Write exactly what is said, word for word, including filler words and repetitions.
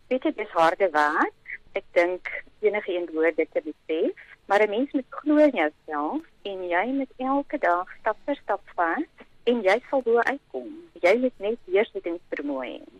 Weet jy, dis harde werk. Ek dink enige een behoort dit te besef, maar 'n mens moet glo in jouself en jy moet elke dag stap vir stap vat en jy sal bo uitkom. Jy moet net deursettingsvermoë hê.